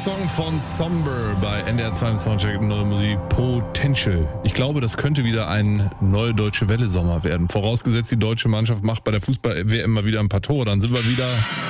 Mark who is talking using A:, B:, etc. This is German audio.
A: Song von Somber bei NDR 2 im Soundcheck, neue Musik Potential. Ich glaube, das könnte wieder ein neue Deutsche Welle Sommer werden. Vorausgesetzt, die deutsche Mannschaft macht bei der Fußball-WM mal wieder ein paar Tore, dann sind wir wieder